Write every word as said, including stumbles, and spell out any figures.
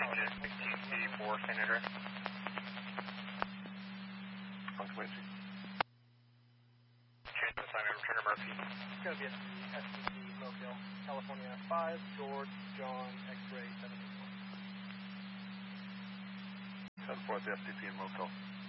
Majestic T C four, Senator. Punctuation. Transfer assignment, Returner Murphy. It's going to be at the S T C Motel, California five, George, John, X-ray seven eight one. seven four at the S T P and Motel.